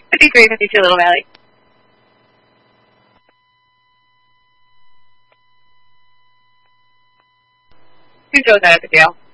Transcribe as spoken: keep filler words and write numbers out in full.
fifty-three, fifty-two, Little Valley. Who goes out of the jail?